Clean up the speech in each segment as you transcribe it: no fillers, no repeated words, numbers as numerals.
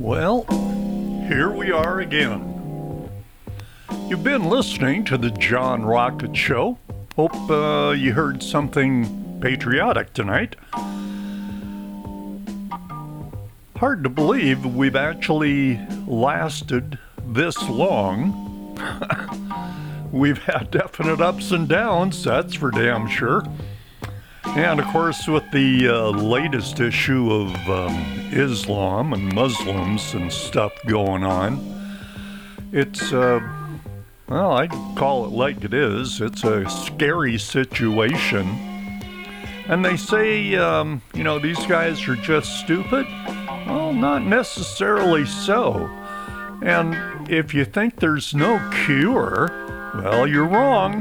Well, here we are again. You've been listening to the John Rocket Show. Hope you heard something patriotic tonight. Hard to believe we've actually lasted this long. We've had definite ups and downs, that's for damn sure. And of course, with the latest issue of Islam and Muslims and stuff going on, it's, well, I'd call it like it is. It's a scary situation. And they say, these guys are just stupid. Well, not necessarily so. And if you think there's no cure, well, you're wrong.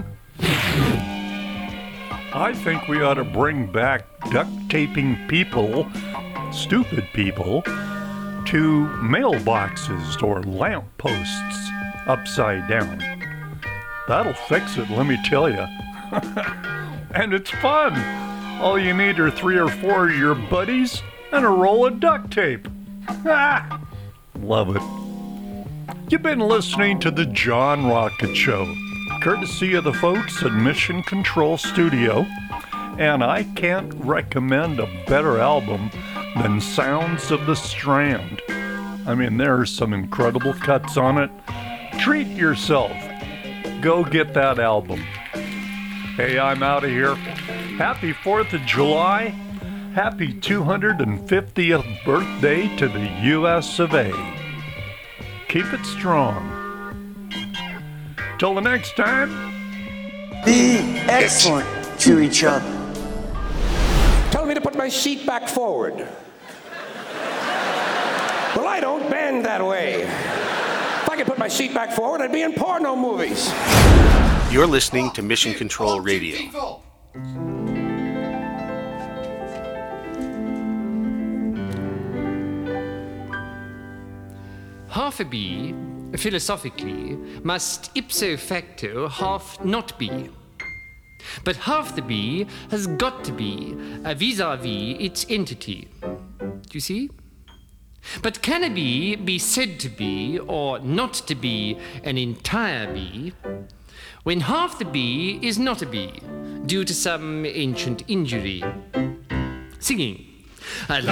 I think we ought to bring back duct taping people, stupid people, to mailboxes or lampposts upside down. That'll fix it, let me tell you. And it's fun. All you need are 3 or 4 of your buddies and a roll of duct tape. Love it. You've been listening to the John Rocket Show, courtesy of the folks at Mission Control Studio, and I can't recommend a better album than Sounds of the Strand. I mean, there are some incredible cuts on it. Treat yourself. Go get that album. Hey, I'm out of here. Happy 4th of July. Happy 250th birthday to the US of A. Keep it strong. Till the next time, be excellent to each other. Tell me to put my seat back forward. Well, I don't bend that way. If I could put my seat back forward, I'd be in porno movies. You're listening to Mission Control Radio. Half a bee, philosophically, must ipso facto half not be. But half the bee has got to be vis-a-vis its entity. Do you see? But can a bee be said to be or not to be an entire bee when half the bee is not a bee due to some ancient injury? Singing.